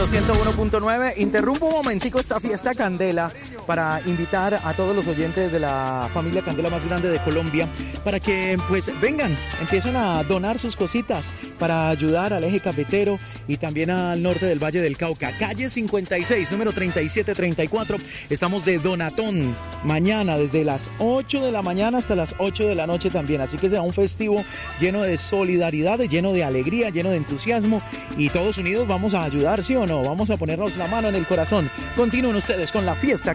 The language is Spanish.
los 101.9. Interrumpo un momentico esta fiesta Candela para invitar a todos los oyentes de la familia Candela más grande de Colombia para que pues vengan, empiecen a donar sus cositas para ayudar al eje cafetero y también al norte del Valle del Cauca. Calle 56, número 3734. Estamos de donatón mañana desde las 8 de la mañana hasta las 8 de la noche también. Así que será un festivo lleno de solidaridad, lleno de alegría, lleno de entusiasmo y todos unidos vamos a ayudar, ¿sí o no? Vamos a ponernos la mano en el corazón. Continúen ustedes con la fiesta